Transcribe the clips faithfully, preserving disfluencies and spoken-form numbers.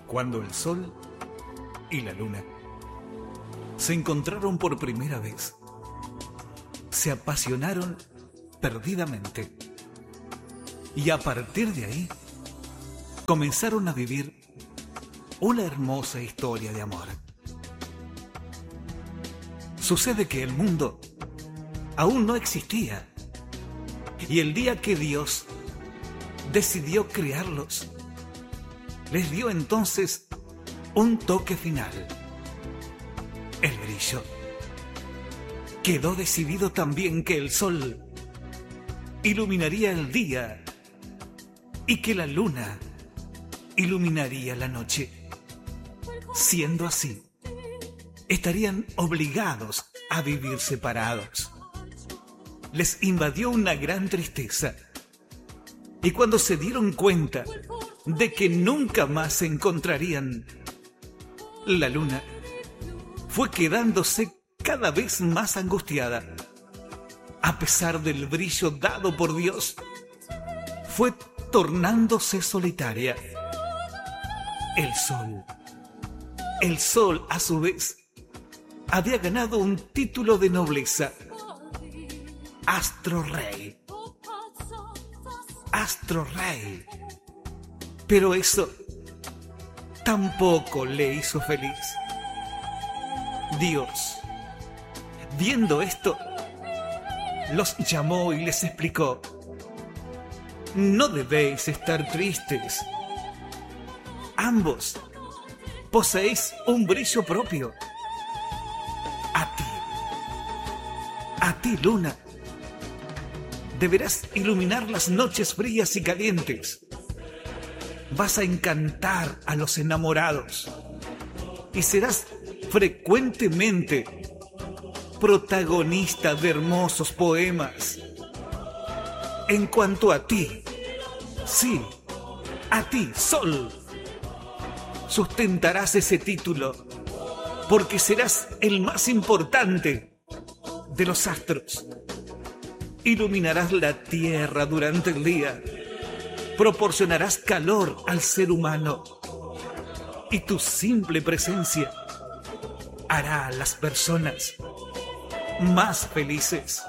Cuando el sol y la luna se encontraron por primera vez, se apasionaron perdidamente y a partir de ahí comenzaron a vivir una hermosa historia de amor. Sucede que el mundo aún no existía y el día que Dios decidió crearlos, les dio entonces un toque final: el brillo. Quedó decidido también que el sol iluminaría el día y que la luna iluminaría la noche. Siendo así, estarían obligados a vivir separados. Les invadió una gran tristeza y cuando se dieron cuenta de que nunca más se encontrarían, la luna fue quedándose cada vez más angustiada. A pesar del brillo dado por Dios, fue tornándose solitaria. El sol, el sol a su vez, había ganado un título de nobleza: Astro Rey. Astro Rey. Pero eso tampoco le hizo feliz. Dios, viendo esto, los llamó y les explicó: no debéis estar tristes. Ambos poseéis un brillo propio. A ti, a ti, luna, deberás iluminar las noches frías y calientes. Vas a encantar a los enamorados y serás frecuentemente protagonista de hermosos poemas. En cuanto a ti, sí, a ti, sol, sustentarás ese título porque serás el más importante de los astros. Iluminarás la tierra durante el día, proporcionarás calor al ser humano y tu simple presencia hará a las personas más felices.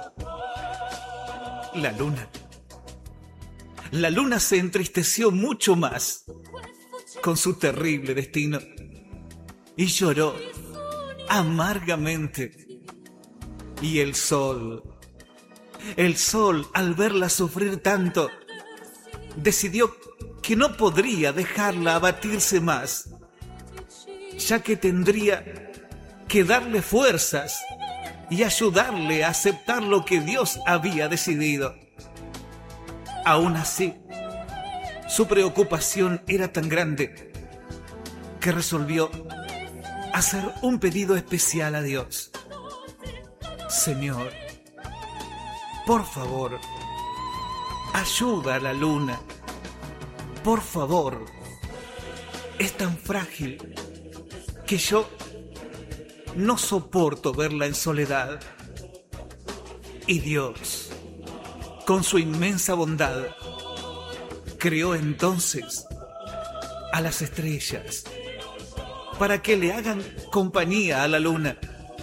La luna. La luna se entristeció mucho más con su terrible destino y lloró amargamente. Y el sol, el sol, al verla sufrir tanto, decidió que no podría dejarla abatirse más, ya que tendría que darle fuerzas y ayudarle a aceptar lo que Dios había decidido. Aún así, su preocupación era tan grande que resolvió hacer un pedido especial a Dios. Señor, por favor, ayuda a la luna. Por favor, es tan frágil que yo no soporto verla en soledad. Y Dios, con su inmensa bondad, creó entonces a las estrellas para que le hagan compañía a la luna.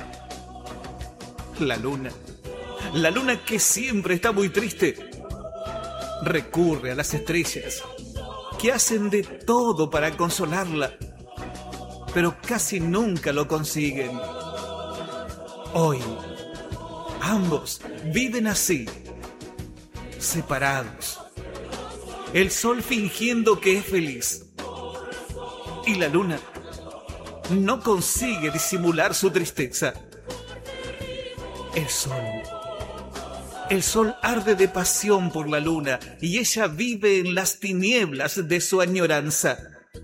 La luna, la luna que siempre está muy triste, recurre a las estrellas, que hacen de todo para consolarla, pero casi nunca lo consiguen. Hoy, ambos viven así, separados. El sol fingiendo que es feliz y la luna no consigue disimular su tristeza. El sol, el sol arde de pasión por la luna y ella vive en las tinieblas de su añoranza.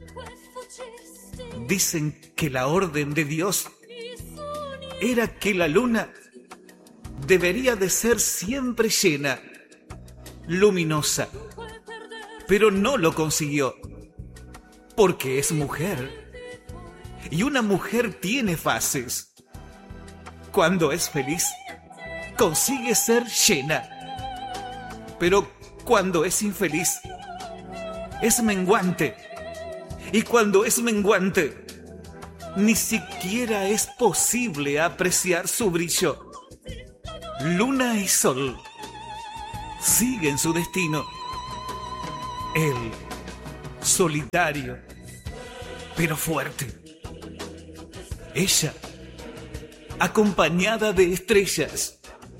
Dicen que la orden de Dios era que la luna debería de ser siempre llena, luminosa, pero no lo consiguió, porque es mujer, y una mujer tiene fases. Cuando es feliz, consigue ser llena, pero cuando es infeliz, es menguante Y cuando es menguante, ni siquiera es posible apreciar su brillo. Luna y sol siguen su destino. Él, solitario, pero fuerte. Ella, acompañada de estrellas,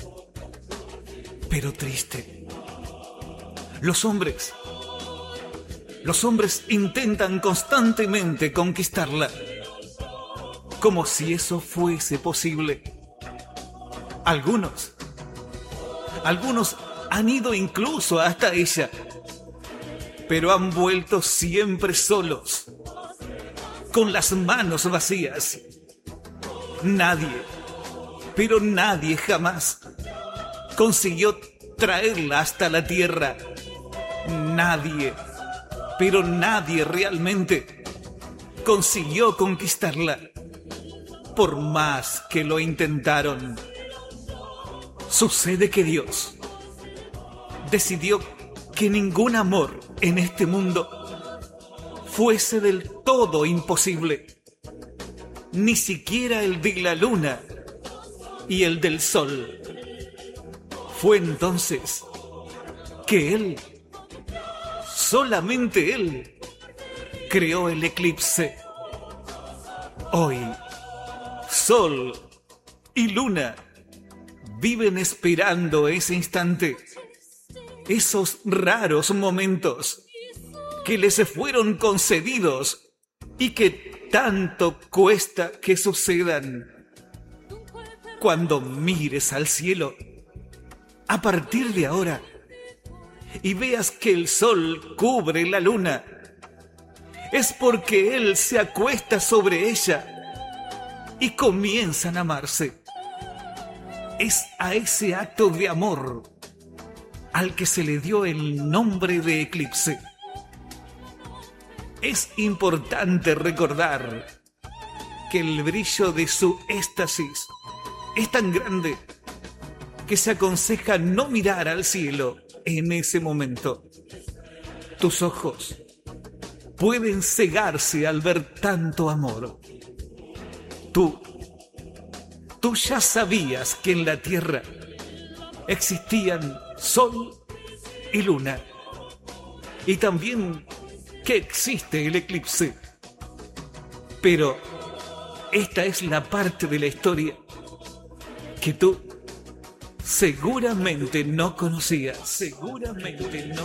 pero triste. Los hombres, los hombres intentan constantemente conquistarla, como si eso fuese posible. Algunos, algunos han ido incluso hasta ella, pero han vuelto siempre solos, con las manos vacías. Nadie, pero nadie jamás consiguió traerla hasta la tierra. Nadie, pero nadie realmente consiguió conquistarla, por más que lo intentaron. Sucede que Dios decidió que ningún amor en este mundo fuese del todo imposible, ni siquiera el de la luna y el del sol. Fue entonces que Él, solamente Él, creó el eclipse. Hoy, sol y luna viven esperando ese instante, esos raros momentos que les fueron concedidos y que tanto cuesta que sucedan. Cuando mires al cielo, a partir de ahora, y veas que el sol cubre la luna, es porque él se acuesta sobre ella y comienzan a amarse. Es a ese acto de amor al que se le dio el nombre de eclipse. Es importante recordar que el brillo de su éxtasis es tan grande que se aconseja no mirar al cielo en ese momento. Tus ojos pueden cegarse al ver tanto amor. Tú, tú ya sabías que en la tierra existían sol y luna, y también que existe el eclipse. Pero esta es la parte de la historia que tú seguramente no conocías. Seguramente no.